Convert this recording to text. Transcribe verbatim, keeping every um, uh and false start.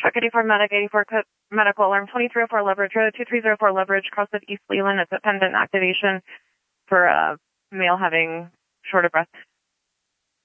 Truck eighty-four, Medic eighty-four, code medical alarm twenty-three oh four Leverage Road, two three zero four Leverage, cross of East Leland. It's a pendant activation for a male having shorter breath